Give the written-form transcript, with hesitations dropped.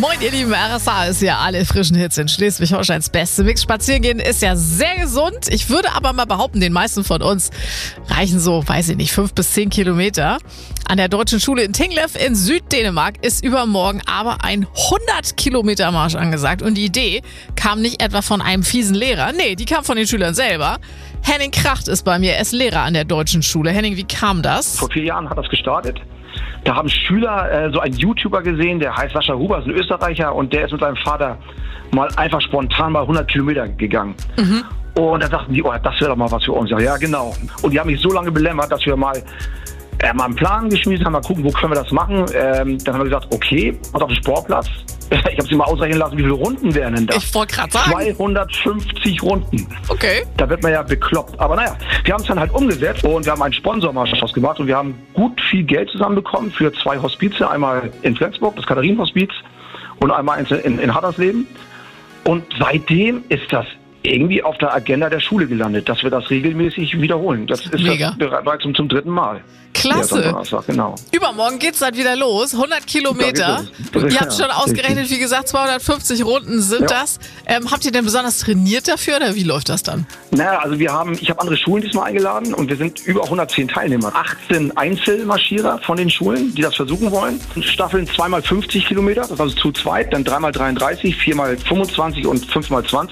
Moin ihr Lieben, RSA ist ja alle frischen Hits in Schleswig-Holsteins beste Mix. Spazieren gehen ist ja sehr gesund. Ich würde aber mal behaupten, den meisten von uns reichen so, weiß ich nicht, 5 bis 10 Kilometer. An der Deutschen Schule in Tinglev in Süddänemark ist übermorgen aber ein 100-Kilometer-Marsch angesagt. Und die Idee kam nicht etwa von einem fiesen Lehrer, nee, die kam von den Schülern selber. Henning Kracht ist bei mir, er ist Lehrer an der Deutschen Schule. Henning, wie kam das? Vor 4 Jahren hat das gestartet. Da haben Schüler so einen YouTuber gesehen, der heißt Sascha Huber, ist ein Österreicher, und der ist mit seinem Vater mal einfach spontan mal 100 Kilometer gegangen. Mhm. Und da dachten die, oh, das wäre doch mal was für uns. Ja, genau. Und die haben mich so lange belämmert, dass wir mal einen Plan geschmiedet haben, mal gucken, wo können wir das machen. Dann haben wir gesagt, okay, auf dem Sportplatz. Ich habe sie mal ausrechnen lassen, wie viele Runden wären denn da? Ich wollte gerade sagen. 250 Runden. Okay. Da wird man ja bekloppt. Aber naja, wir haben es dann halt umgesetzt und wir haben einen Sponsormarsch gemacht und wir haben gut viel Geld zusammenbekommen für 2 Hospize. Einmal in Flensburg, das Katharinenhospiz, und einmal in Hattersleben. Und seitdem ist das irgendwie auf der Agenda der Schule gelandet, dass wir das regelmäßig wiederholen. Das ist mega. Bereits zum 3. Mal. Klasse. Ja, genau. Übermorgen geht's dann wieder los. 100 Kilometer. Ihr habt schon ausgerechnet, wie gesagt, 250 Runden sind das. Habt ihr denn besonders trainiert dafür oder wie läuft das dann? Naja, also ich habe andere Schulen diesmal eingeladen und wir sind über 110 Teilnehmer. 18 Einzelmarschierer von den Schulen, die das versuchen wollen. Staffeln 2x50 Kilometer, das ist also zu zweit, dann 3x33, 4x25 und 5x20.